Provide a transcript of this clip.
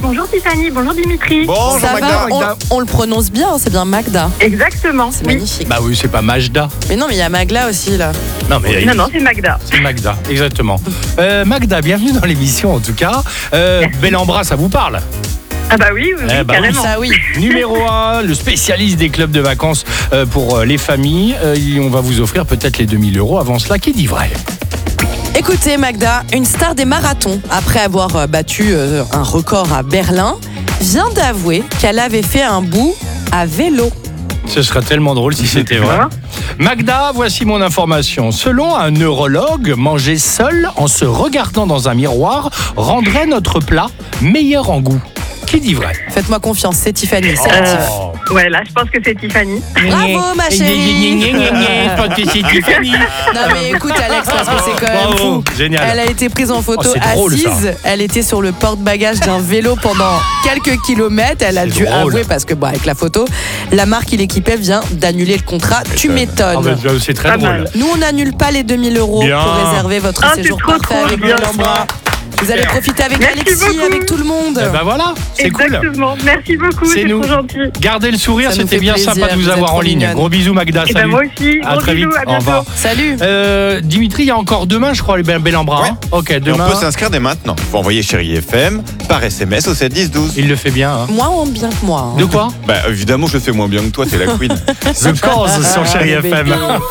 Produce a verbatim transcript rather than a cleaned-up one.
bonjour Tiffany, bonjour Dimitri. Bonjour Ça Magda. va, on, on le prononce bien, c'est bien Magda. Exactement. C'est oui. magnifique. Bah oui, c'est pas Majda. Mais non, mais il y a Magla aussi là. Non, mais Non, non, c'est Magda. c'est Magda, exactement. Euh, Magda, bienvenue dans l'émission en tout cas. Euh, Bel Ambra, ça vous parle? Ah bah oui, oui, Eh bah oui, carrément. Ça oui. Numéro un, le spécialiste des clubs de vacances euh, pour euh, les familles. Euh, et on va vous offrir peut-être les deux mille euros. Avant cela, qui dit vrai? Écoutez Magda, une star des marathons, après avoir euh, battu euh, un record à Berlin, vient d'avouer qu'elle avait fait un bout à vélo. Ce serait tellement drôle si c'était vrai. Magda, voici mon information. Selon un neurologue, manger seul en se regardant dans un miroir rendrait notre plat meilleur en goût. Qui dit vrai? Faites-moi confiance, c'est Tiffany, c'est la Tiff. Oh. Ouais, là, je pense que c'est Tiffany. Bravo ma chérie. Je pense que c'est Tiffany. Non mais écoute Alex, parce que c'est quand même Bravo, fou. génial. Elle a été prise en photo Oh, c'est drôle, assise. ça. Elle était sur le porte-bagages d'un vélo pendant quelques kilomètres. Elle a C'est dû drôle. avouer parce que bon, avec la photo, la marque qui l'équipait vient d'annuler le contrat. Tu Ah m'étonnes. bah, c'est très Pas drôle. mal. Nous, on n'annule pas les deux mille euros Bien. pour réserver votre Ah, c'est séjour trop, parfait trop avec bien. Bel-Ambra. Vous allez profiter avec Merci Alexis, beaucoup. avec tout le monde. Eh ben voilà, c'est cool. Exactement. Merci beaucoup, C'est c'est nous. trop gentil. Gardez le sourire, Ça nous c'était fait bien plaisir, sympa de vous vous êtes avoir en trop ligne. mignonne. Gros bisous Magda, Et ben salut. moi aussi. À Gros très vite, bisous, à au bientôt. revoir. Salut. Euh, Dimitri, il y a encore demain, je crois, les Bel Ambra. hein ok, Et on demain. peut s'inscrire dès maintenant. Il faut envoyer Chérie F M par S M S au sept dix douze. Il le fait bien. Hein. Moins bien que moi. hein. De quoi? Bah évidemment, je le fais moins bien que toi, t'es la queen. The Cause sur Chérie Ah, F M. bébé.